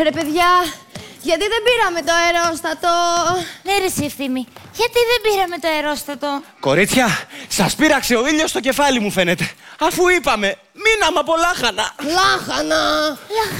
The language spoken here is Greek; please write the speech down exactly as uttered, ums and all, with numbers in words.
Ρε παιδιά, γιατί δεν πήραμε το αερόστατο? Ναι ρε εσύ Ευθύμη, γιατί δεν πήραμε το αερόστατο? Κορίτσια, σας πείραξε ο ήλιος στο κεφάλι μου φαίνεται. Αφού είπαμε, μείναμε από λάχανα. Λάχανα! Λαχ...